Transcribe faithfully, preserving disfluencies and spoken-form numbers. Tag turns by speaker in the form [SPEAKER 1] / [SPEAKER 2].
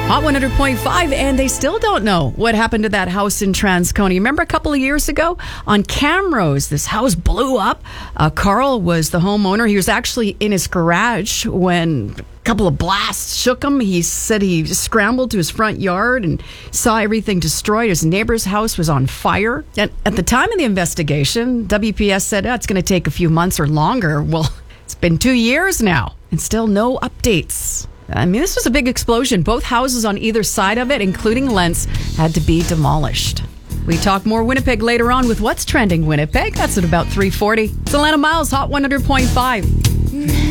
[SPEAKER 1] Hot one hundred point five, and they still don't know what happened to that house in Transcona. Remember a couple of years ago on Camrose, this house blew up. Uh, Carl was the homeowner. He was actually in his garage when a couple of blasts shook him. He said he scrambled to his front yard and saw everything destroyed. His neighbor's house was on fire. And at the time of the investigation, W P S said, oh, it's going to take a few months or longer. Well, it's been two years now and still no updates. I mean, this was a big explosion. Both houses on either side of it, including Lentz, had to be demolished. We talk more Winnipeg later on with What's Trending Winnipeg. That's at about three forty. It's Alana Miles, Hot one hundred point five.